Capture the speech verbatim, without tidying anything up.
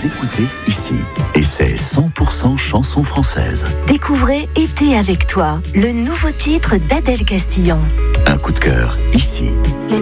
vous écoutez ici. Et c'est cent pour cent chanson française. Découvrez Été avec toi, le nouveau titre d'Adèle Castillon. Un coup de cœur ici. Les